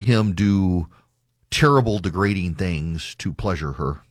him do terrible, degrading things to pleasure her.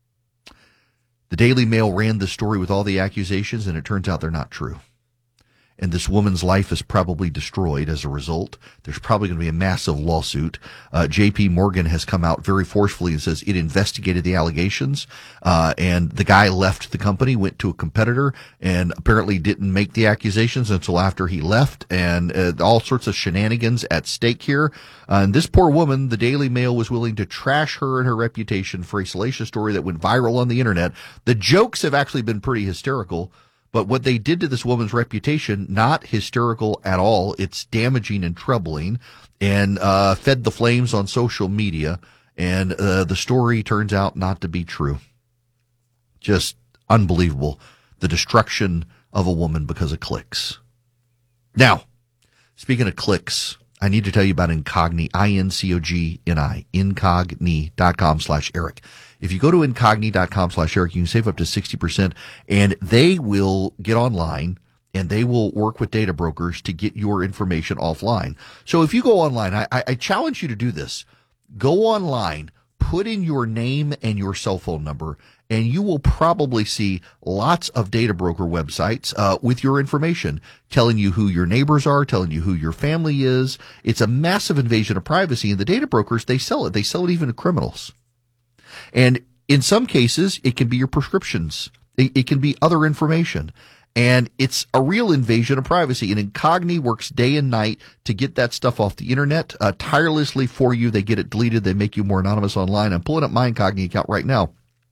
The Daily Mail ran this story with all the accusations, and it turns out they're not true. And this woman's life is probably destroyed as a result. There's probably going to be a massive lawsuit. J.P. Morgan has come out very forcefully and says it investigated the allegations, and the guy left the company, went to a competitor, and apparently didn't make the accusations until after he left, and all sorts of shenanigans at stake here. And this poor woman, the Daily Mail was willing to trash her and her reputation for a salacious story that went viral on the internet. The jokes have actually been pretty hysterical. But what they did to this woman's reputation, not hysterical at all. It's damaging and troubling, and fed the flames on social media. And the story turns out not to be true. Just unbelievable. The destruction of a woman because of clicks. Now, speaking of clicks, I need to tell you about Incogni, Incogni, incogni.com/Eric. If you go to incogni.com/Eric, you can save up to 60%, and they will get online and they will work with data brokers to get your information offline. So if you go online, I challenge you to do this. Go online, put in your name and your cell phone number, and you will probably see lots of data broker websites with your information, telling you who your neighbors are, telling you who your family is. It's a massive invasion of privacy, and the data brokers, they sell it. They sell it even to criminals. And in some cases, it can be your prescriptions. It can be other information. And it's a real invasion of privacy. And Incogni works day and night to get that stuff off the internet tirelessly for you. They get it deleted. They make you more anonymous online. I'm pulling up my Incogni account right now.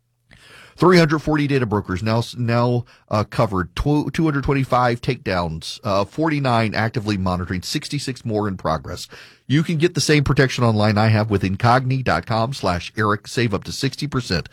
340 data brokers now covered, 225 takedowns, 49 actively monitoring, 66 more in progress. You can get the same protection online I have with incogni.com/Eric. Save up to 60%.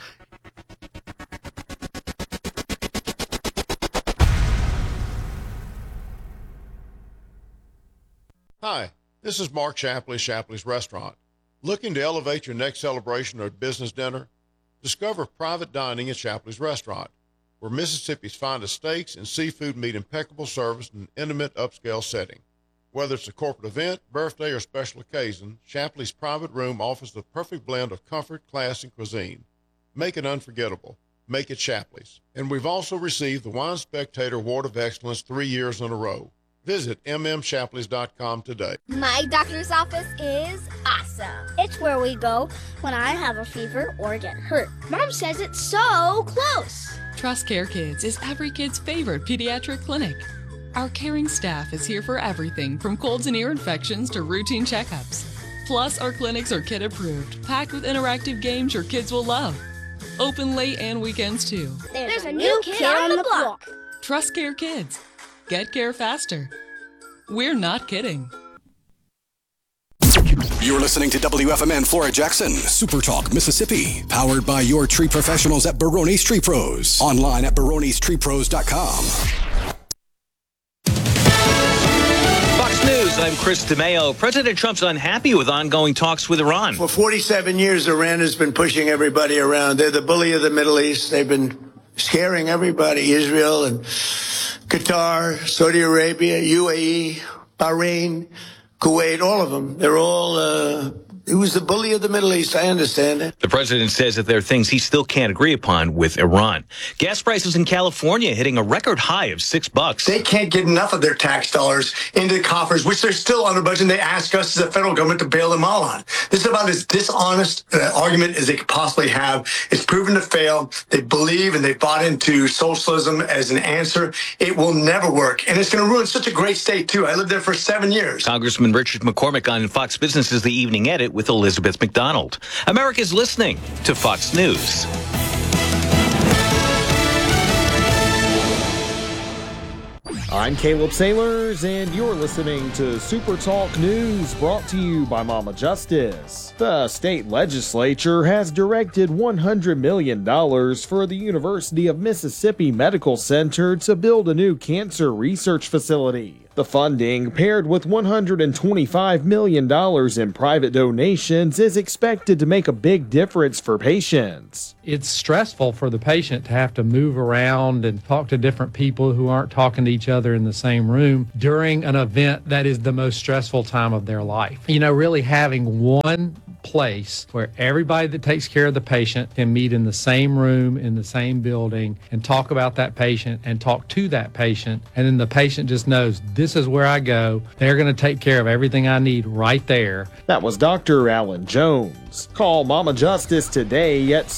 Hi, this is Mark Shapley, Shapley's Restaurant. Looking to elevate your next celebration or business dinner? Discover private dining at Shapley's Restaurant, where Mississippi's finest steaks and seafood meet impeccable service in an intimate, upscale setting. Whether it's a corporate event, birthday, or special occasion, Shapley's private room offers the perfect blend of comfort, class, and cuisine. Make it unforgettable. Make it Shapley's. And we've also received the Wine Spectator Award of Excellence 3 years in a row. Visit mmshapleys.com today. My doctor's office is awesome. It's where we go when I have a fever or get hurt. Mom says it's so close. Trust Care Kids is every kid's favorite pediatric clinic. Our caring staff is here for everything from colds and ear infections to routine checkups. Plus, our clinics are kid approved, packed with interactive games your kids will love. Open late and weekends too. There's a new kid on the block. Trust Care Kids. Get care faster. We're not kidding. You're listening to WFMN Flora Jackson, Super Talk, Mississippi. Powered by your tree professionals at Barone's Tree Pros. Online at baronestreepros.com. Fox News, I'm Chris DeMeo. President Trump's unhappy with ongoing talks with Iran. For 47 years, Iran has been pushing everybody around. They're the bully of the Middle East. They've been scaring everybody, Israel and Qatar, Saudi Arabia, UAE, Bahrain, Kuwait, all of them. They're all, he was the bully of the Middle East. I understand it. The president says that there are things he still can't agree upon with Iran. Gas prices in California hitting a record high of $6. They can't get enough of their tax dollars into the coffers, which they're still under budget, and they ask us as a federal government to bail them all on. This is about as dishonest argument as they could possibly have. It's proven to fail. They believe and they bought into socialism as an answer. It will never work, and it's going to ruin such a great state, too. I lived there for 7 years. Congressman Richard McCormick on Fox Business's The Evening Edit with Elizabeth McDonald. America's listening to Fox News. I'm Caleb Sailors, and you're listening to Super Talk News, brought to you by Mama Justice. The state legislature has directed $100 million for the University of Mississippi Medical Center to build a new cancer research facility. The funding, paired with $125 million in private donations, is expected to make a big difference for patients. It's stressful for the patient to have to move around and talk to different people who aren't talking to each other in the same room during an event that is the most stressful time of their life. You know, really having one place where everybody that takes care of the patient can meet in the same room, in the same building, and talk about that patient and talk to that patient. And then the patient just knows, this is where I go. They're going to take care of everything I need right there. That was Dr. Alan Jones. Call Mama Justice today at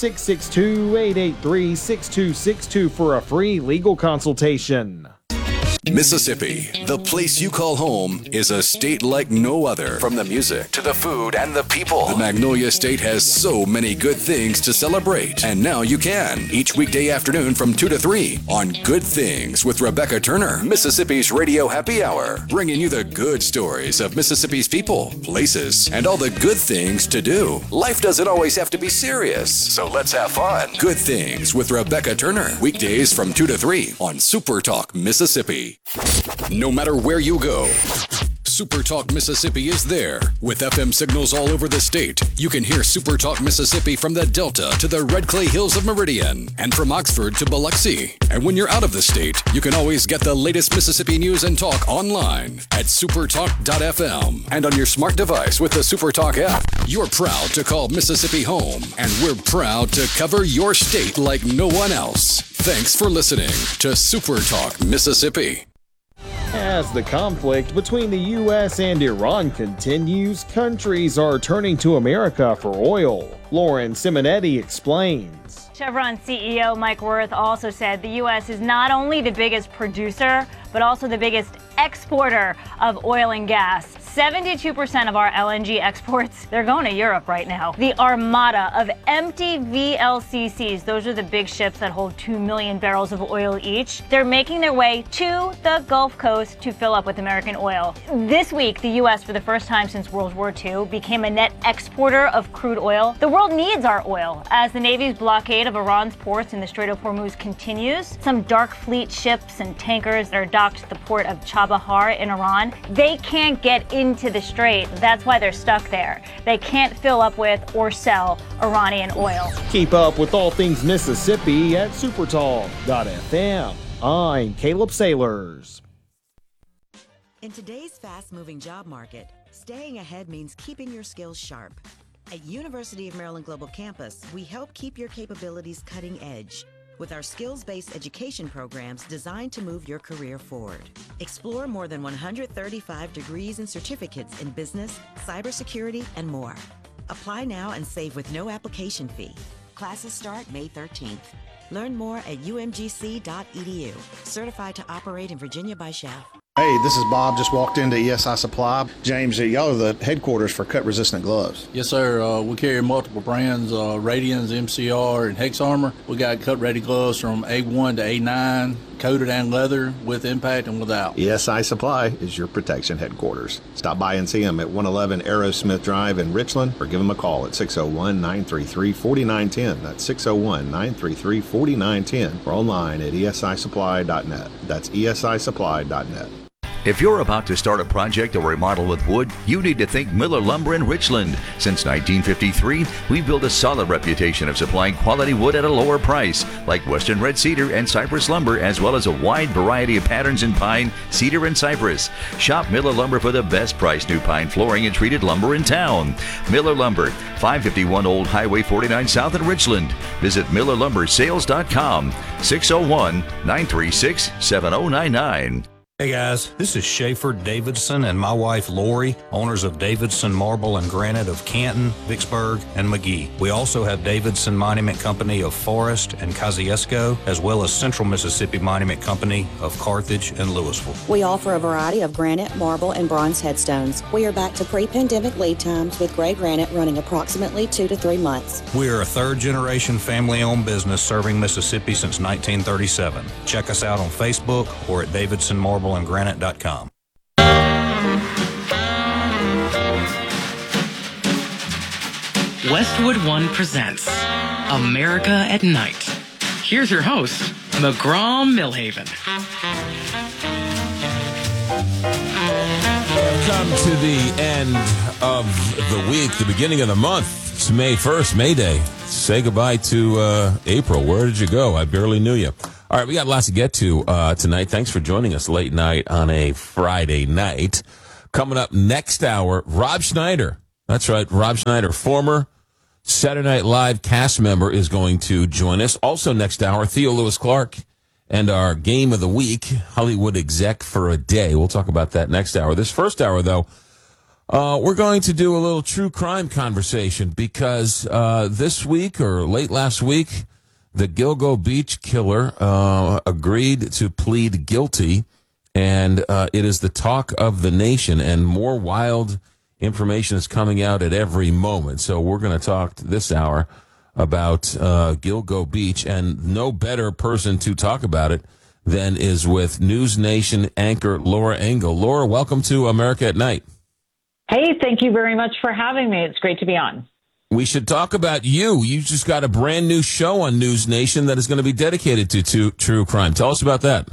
662-883-6262 for a free legal consultation. Mississippi, the place you call home, is a state like no other. From the music to the food and the people, the Magnolia State has so many good things to celebrate. And now you can, each weekday afternoon from 2 to 3 on Good Things with Rebecca Turner, Mississippi's Radio Happy Hour, bringing you the good stories of Mississippi's people, places, and all the good things to do. Life doesn't always have to be serious, so let's have fun. Good Things with Rebecca Turner, weekdays from 2 to 3 on Super Talk Mississippi. No matter where you go, Super Talk Mississippi is there. With FM signals all over the state, you can hear Super Talk Mississippi from the Delta to the Red Clay Hills of Meridian, and from Oxford to Biloxi. And when you're out of the state, you can always get the latest Mississippi news and talk online at supertalk.fm and on your smart device with the Super Talk app. You're proud to call Mississippi home, and we're proud to cover your state like no one else. Thanks for listening to Super Talk Mississippi. As the conflict between the U.S. and Iran continues, countries are turning to America for oil. Lauren Simonetti explains. Chevron CEO Mike Wirth also said the U.S. is not only the biggest producer, but also the biggest exporter of oil and gas. 72% of our LNG exports, they're going to Europe right now. The armada of empty VLCCs, those are the big ships that hold 2 million barrels of oil each. They're making their way to the Gulf Coast to fill up with American oil. This week, the U.S., for the first time since World War II, became a net exporter of crude oil. The world needs our oil as the Navy's blockade of Iran's ports in the Strait of Hormuz continues. Some dark fleet ships and tankers that are docked at the port of Chabahar in Iran, they can't get into the strait. That's why they're stuck there. They can't fill up with or sell Iranian oil. Keep up with all things Mississippi at supertalk.fm. I'm Caleb Sailors. In today's fast-moving job market, staying ahead means keeping your skills sharp. At University of Maryland Global Campus, we help keep your capabilities cutting edge with our skills-based education programs designed to move your career forward. Explore more than 135 degrees and certificates in business, cybersecurity, and more. Apply now and save with no application fee. Classes start May 13th. Learn more at umgc.edu. Certified to operate in Virginia by Schaff. Hey, this is Bob. Just walked into ESI Supply. James, y'all are the headquarters for cut-resistant gloves. Yes, sir. We carry multiple brands, Radians, MCR, and Hex Armor. We got cut-ready gloves from A1 to A9, coated and leather, with impact and without. ESI Supply is your protection headquarters. Stop by and see them at 111 Aerosmith Drive in Richland, or give them a call at 601-933-4910. That's 601-933-4910, or online at esisupply.net. That's esisupply.net. If you're about to start a project or remodel with wood, you need to think Miller Lumber in Richland. Since 1953, we've built a solid reputation of supplying quality wood at a lower price, like Western Red Cedar and Cypress Lumber, as well as a wide variety of patterns in pine, cedar, and cypress. Shop Miller Lumber for the best price new pine flooring and treated lumber in town. Miller Lumber, 551 Old Highway 49 South in Richland. Visit MillerLumberSales.com, 601-936-7099. Hey guys, this is Schaefer Davidson and my wife Lori, owners of Davidson Marble and Granite of Canton, Vicksburg, and McGee. We also have Davidson Monument Company of Forest and Kosciuszko, as well as Central Mississippi Monument Company of Carthage and Louisville. We offer a variety of granite, marble, and bronze headstones. We are back to pre-pandemic lead times with gray granite running approximately 2 to 3 months. We are a third-generation family-owned business serving Mississippi since 1937. Check us out on Facebook or at davidsonmarbleandgranite.com. Westwood One presents America at Night. Here's your host, McGraw Millhaven. come to the end of the week, the beginning of the month. It's May 1st, May Day. Say goodbye to April. Where did you go? I barely knew you. All right, we got lots to get to tonight. Thanks for joining us late night on a Friday night. Coming up next hour, Rob Schneider. That's right, Rob Schneider, former Saturday Night Live cast member, is going to join us. Also next hour, Theo Lewis Clark and our game of the week, Hollywood exec for a day. We'll talk about that next hour. This first hour, though, we're going to do a little true crime conversation because this week or late last week, the Gilgo Beach killer agreed to plead guilty, and it is the talk of the nation, and more wild information is coming out at every moment. So we're going to talk this hour about Gilgo Beach, and no better person to talk about it than is with News Nation anchor Laura Engel. Laura, welcome to America at Night. Hey, thank you very much for having me. It's great to be on. We should talk about you. You just got a brand new show on News Nation that is going to be dedicated to true crime. Tell us about that.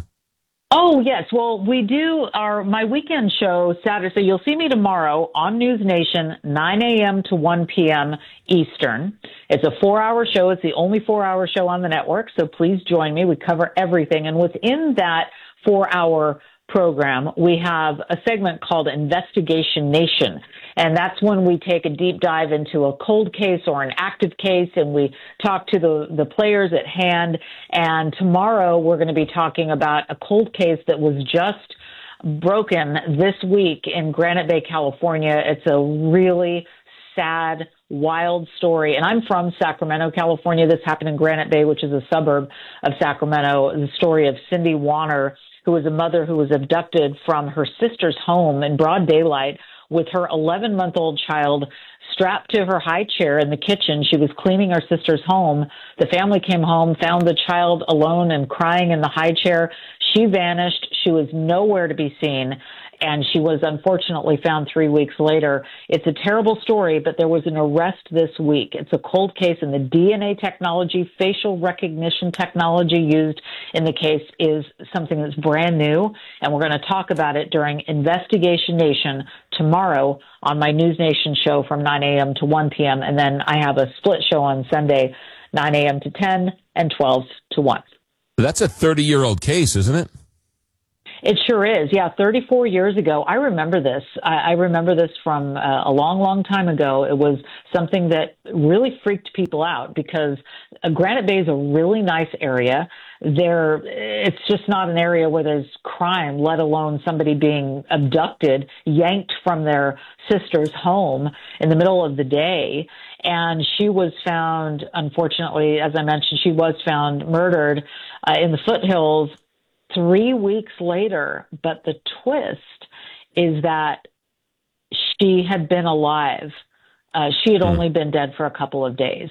Oh, yes. Well, we do my weekend show Saturday. So you'll see me tomorrow on News Nation, 9 a.m. to 1 p.m. Eastern. It's a 4-hour show. It's the only 4-hour show on the network. So please join me. We cover everything. And within that 4-hour program, we have a segment called Investigation Nation. And that's when we take a deep dive into a cold case or an active case, and we talk to the players at hand. And tomorrow we're going to be talking about a cold case that was just broken this week in Granite Bay, California. It's a really sad, wild story. And I'm from Sacramento, California. This happened in Granite Bay, which is a suburb of Sacramento. The story of Cindy Warner, who was a mother who was abducted from her sister's home in broad daylight with her 11-month-old child strapped to her high chair in the kitchen. She was cleaning her sister's home. The family came home, found the child alone and crying in the high chair. She vanished. She was nowhere to be seen, and she was unfortunately found 3 weeks later. It's a terrible story, but there was an arrest this week. It's a cold case, and the DNA technology, facial recognition technology used in the case is something that's brand new, and we're going to talk about it during Investigation Nation tomorrow on my News Nation show from 9 a.m. to 1 p.m., and then I have a split show on Sunday, 9 a.m. to 10 and 12 to 1. That's a 30-year-old case, isn't it? It sure is. Yeah, 34 years ago. I remember this. I remember this from a long, long time ago. It was something that really freaked people out because Granite Bay is a really nice area. It's just not an area where there's crime, let alone somebody being abducted, yanked from their sister's home in the middle of the day. And she was found, unfortunately, as I mentioned, she was found murdered in the foothills 3 weeks later. But the twist is that she had been alive. She had only been dead for a couple of days.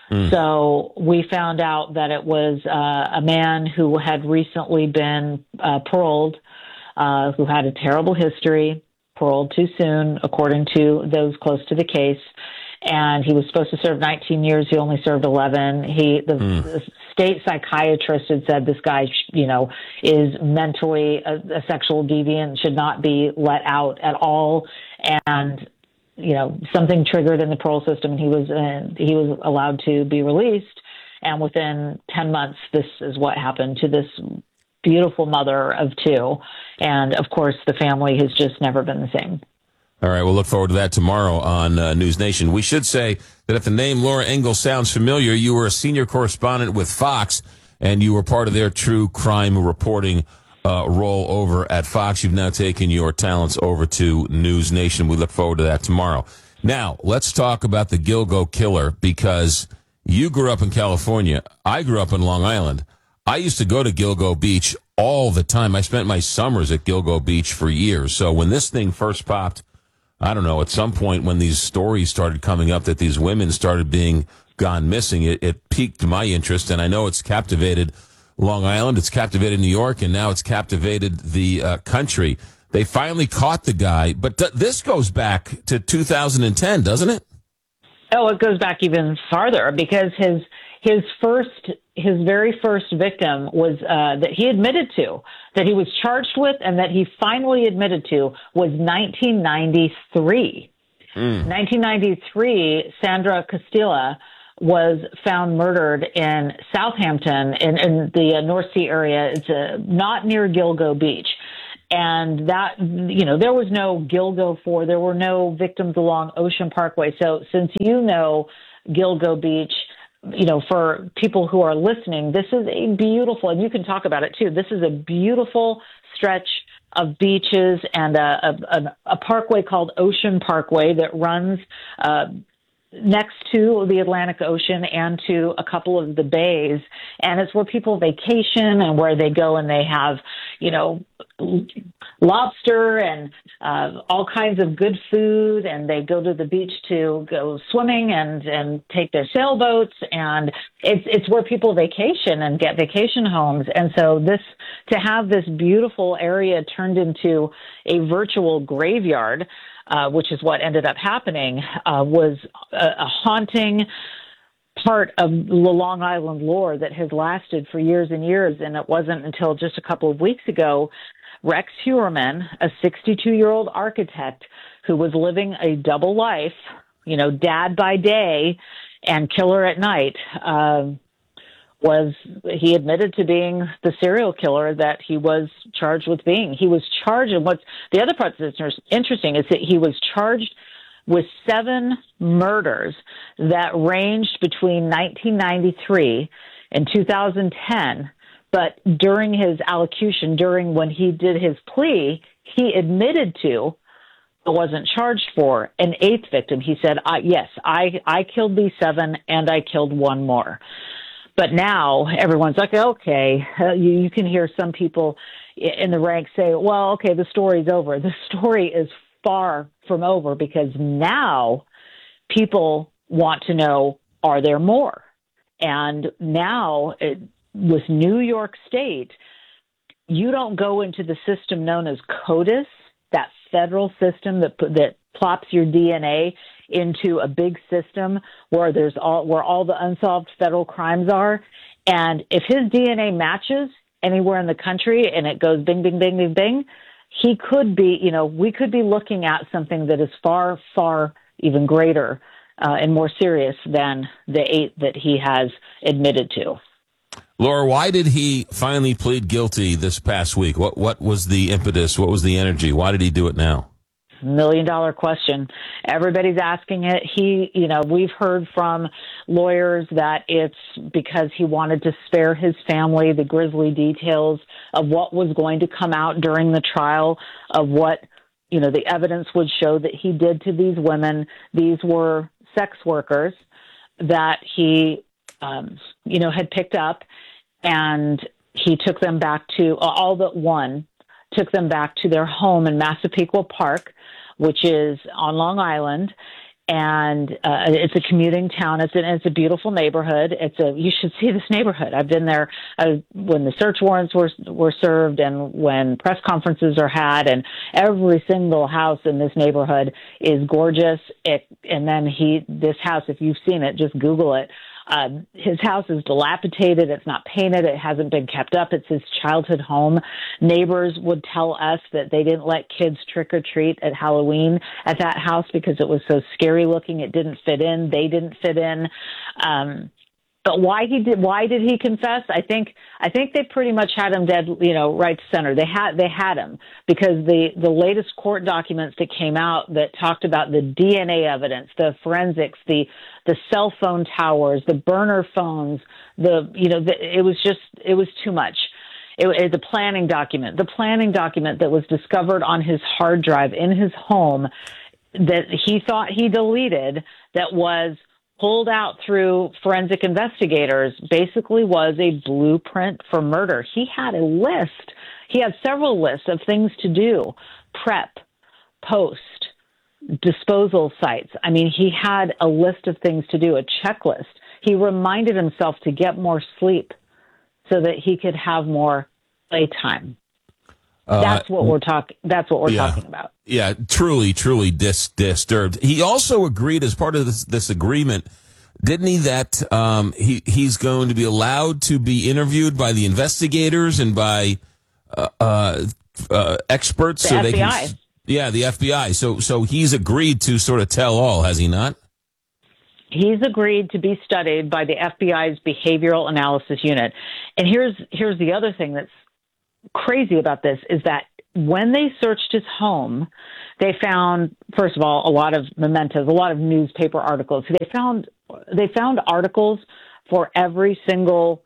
So we found out that it was a man who had recently been paroled, who had a terrible history, paroled too soon, according to those close to the case. And he was supposed to serve 19 years. He only served 11. The state psychiatrist had said this guy, is mentally a sexual deviant, should not be let out at all. And something triggered in the parole system, and he was allowed to be released. And within 10 months, this is what happened to this beautiful mother of two. And of course, the family has just never been the same. All right, we'll look forward to that tomorrow on News Nation. We should say that if the name Laura Engel sounds familiar, you were a senior correspondent with Fox, and you were part of their true crime reporting role over at Fox. You've now taken your talents over to News Nation. We look forward to that tomorrow. Now, let's talk about the Gilgo killer, because you grew up in California. I grew up in Long Island. I used to go to Gilgo Beach all the time. I spent my summers at Gilgo Beach for years. So when this thing first popped, I don't know, at some point when these stories started coming up that these women started being gone missing, it piqued my interest, and I know it's captivated Long Island, it's captivated New York, and now it's captivated the country. They finally caught the guy, but this goes back to 2010, doesn't it? Oh, it goes back even farther, because his first his very first victim was that he admitted to, that he was charged with, and that he finally admitted to was 1993. 1993, Sandra Castilla was found murdered in Southampton in the North Sea area. It's not near Gilgo Beach. And that, there was no Gilgo 4. There were no victims along Ocean Parkway. So since Gilgo Beach, for people who are listening, this is a beautiful, and you can talk about it too, this is a beautiful stretch of beaches and a parkway called Ocean Parkway that runs next to the Atlantic Ocean and to a couple of the bays. And it's where people vacation and where they go and they have, lobster and all kinds of good food. And they go to the beach to go swimming and take their sailboats. And it's where people vacation and get vacation homes. And so to have this beautiful area turned into a virtual graveyard, which is what ended up happening, was a haunting part of the Long Island lore that has lasted for years and years. And it wasn't until just a couple of weeks ago, Rex Heuermann, a 62-year-old architect who was living a double life, dad by day and killer at night, he admitted to being the serial killer that he was charged with being. He was charged, and what's the other part that's interesting is that he was charged with 7 murders that ranged between 1993 and 2010. But during his allocution, when he did his plea, he admitted to, but wasn't charged for, an 8th victim. He said, yes, I killed these 7 and I killed one more. But now everyone's like, okay, you can hear some people in the ranks say, well, okay, the story's over. The story is far from over, because now people want to know, are there more? And now with New York State, you don't go into the system known as CODIS, that federal system that plops your DNA into a big system where all the unsolved federal crimes are. And if his DNA matches anywhere in the country and it goes bing, bing, bing, bing, bing, he could be, we could be looking at something that is far, far even greater and more serious than the 8 that he has admitted to. Laura, why did he finally plead guilty this past week? What was the impetus? What was the energy? Why did he do it now? $1 million question. Everybody's asking it. We've heard from lawyers that it's because he wanted to spare his family the grisly details of what was going to come out during the trial, of what, the evidence would show that he did to these women. These were sex workers that he, had picked up, and he took them back to, all but one, took them back to their home in Massapequa Park, which is on Long Island, and it's a commuting town. It's a beautiful neighborhood. You should see this neighborhood. I've been there when the search warrants were served and when press conferences are had, and every single house in this neighborhood is gorgeous. This house, if you've seen it, just Google it. His house is dilapidated. It's not painted. It hasn't been kept up. It's his childhood home. Neighbors would tell us that they didn't let kids trick or treat at Halloween at that house because it was so scary looking. It didn't fit in. They didn't fit in. But why did he confess? I think they pretty much had him dead, right center. They had him because the latest court documents that came out that talked about the DNA evidence, the forensics, the cell phone towers, the burner phones, it was too much. The planning document that was discovered on his hard drive in his home that he thought he deleted, that was pulled out through forensic investigators, basically was a blueprint for murder. He had a list. He had several lists of things to do: prep, post, disposal sites. I mean, he had a list of things to do, a checklist. He reminded himself to get more sleep so that he could have more playtime. That's what we're talking about. Yeah, truly disturbed. He also agreed as part of this agreement didn't he, that he's going to be allowed to be interviewed by the investigators and by experts? The so FBI. They can, yeah, the FBI. So he's agreed to sort of tell all, has he not? He's agreed to be studied by the FBI's Behavioral Analysis Unit. And here's the other thing that's crazy about this is that when they searched his home, they found, first of all, a lot of mementos, a lot of newspaper articles. They found articles for every single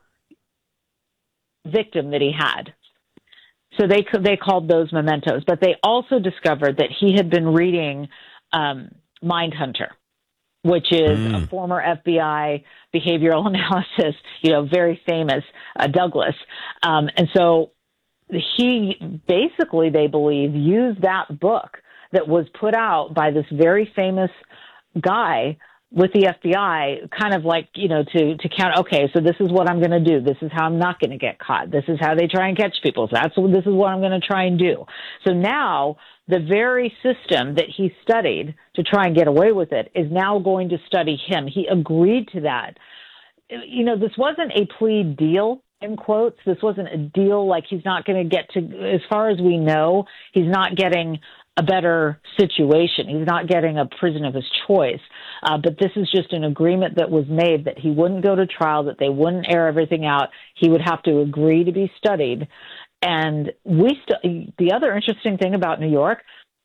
victim that he had. So they called those mementos. But they also discovered that he had been reading Mindhunter, which is a former FBI behavioral analysis, very famous, Douglas. And so he basically, they believe, used that book that was put out by this very famous guy with the FBI, kind of like, to count, okay, so this is what I'm going to do. This is how I'm not going to get caught. This is how they try and catch people. So this is what I'm going to try and do. So now the very system that he studied to try and get away with it is now going to study him. He agreed to that. This wasn't a plea deal, in quotes. This wasn't a deal like he's not going to get to, as far as we know, he's not getting a better situation. He's not getting a prison of his choice. But this is just an agreement that was made that he wouldn't go to trial, that they wouldn't air everything out. He would have to agree to be studied. And the other interesting thing about New York,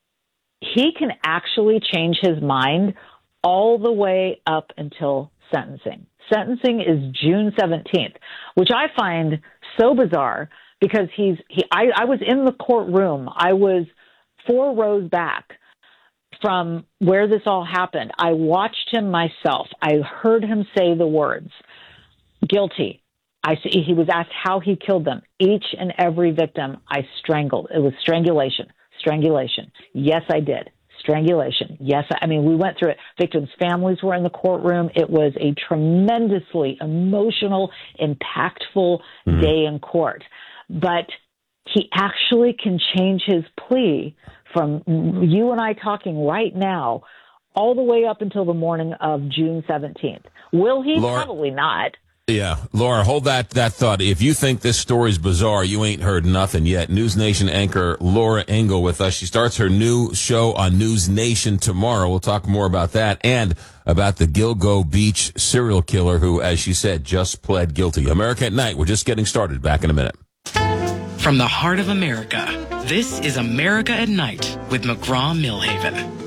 he can actually change his mind all the way up until sentencing. Sentencing is June 17th, which I find so bizarre because I was in the courtroom. I was 4 rows back from where this all happened. I watched him myself. I heard him say the words, guilty. He was asked how he killed them. Each and every victim I strangled. It was strangulation. Strangulation. Yes, I did. Strangulation. Yes, we went through it. Victims' families were in the courtroom. It was a tremendously emotional, impactful day in court. But he actually can change his plea from you and I talking right now all the way up until the morning of June 17th. Will he? Laura, probably not. Yeah. Laura, hold that thought. If you think this story's bizarre, you ain't heard nothing yet. News Nation anchor Laura Engel with us. She starts her new show on News Nation tomorrow. We'll talk more about that and about the Gilgo Beach serial killer who, as she said, just pled guilty. America at Night. We're just getting started. Back in a minute. From the heart of America, this is America at Night with McGraw-Millhaven.